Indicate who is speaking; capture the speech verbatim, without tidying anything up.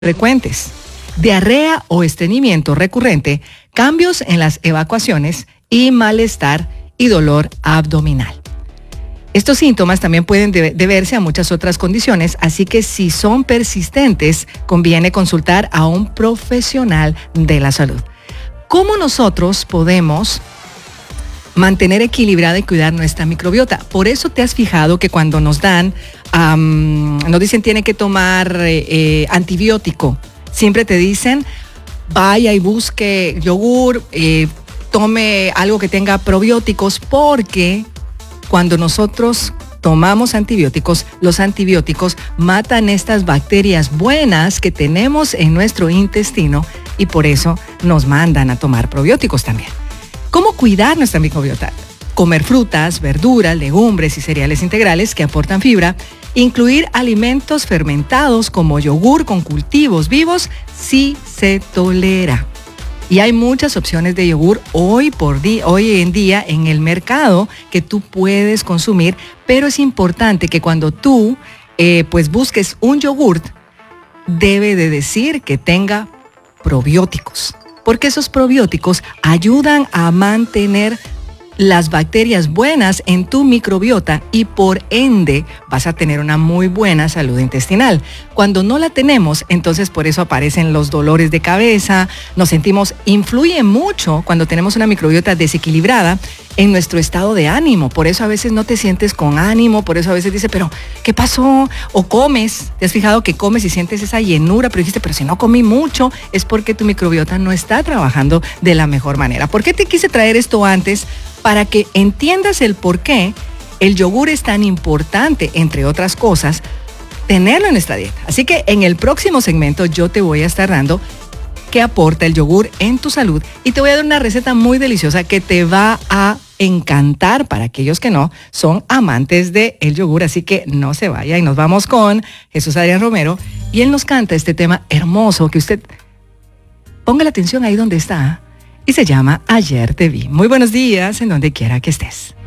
Speaker 1: frecuentes, diarrea o estreñimiento recurrente, cambios en las evacuaciones y malestar y dolor abdominal. Estos síntomas también pueden deberse a muchas otras condiciones, así que si son persistentes, conviene consultar a un profesional de la salud. ¿Cómo nosotros podemos mantener equilibrada y cuidar nuestra microbiota? Por eso te has fijado que cuando nos dan, um, nos dicen tiene que tomar eh, eh, antibiótico, siempre te dicen vaya y busque yogur, eh, tome algo que tenga probióticos, porque cuando nosotros tomamos antibióticos, los antibióticos matan estas bacterias buenas que tenemos en nuestro intestino y por eso nos mandan a tomar probióticos también. ¿Cómo cuidar nuestra microbiota? Comer frutas, verduras, legumbres y cereales integrales que aportan fibra, incluir alimentos fermentados como yogur con cultivos vivos si se tolera. Y hay muchas opciones de yogur hoy, por día, hoy en día en el mercado que tú puedes consumir, pero es importante que cuando tú eh, pues busques un yogurt, debe de decir que tenga probióticos, porque esos probióticos ayudan a mantener las bacterias buenas en tu microbiota y por ende vas a tener una muy buena salud intestinal. Cuando no la tenemos, entonces por eso aparecen los dolores de cabeza, nos sentimos, influye mucho cuando tenemos una microbiota desequilibrada en nuestro estado de ánimo. Por eso a veces no te sientes con ánimo, por eso a veces dices, pero ¿qué pasó? O comes, te has fijado que comes y sientes esa llenura, pero dijiste, pero si no comí mucho, es porque tu microbiota no está trabajando de la mejor manera. ¿Por qué te quise traer esto antes? Para que entiendas el por qué el yogur es tan importante, entre otras cosas, tenerlo en nuestra dieta. Así que en el próximo segmento yo te voy a estar dando qué aporta el yogur en tu salud y te voy a dar una receta muy deliciosa que te va a encantar para aquellos que no son amantes del yogur. Así que no se vaya y nos vamos con Jesús Adrián Romero y él nos canta este tema hermoso que usted ponga la atención ahí donde está. Y se llama Ayer te vi. Muy buenos días en donde quiera que estés.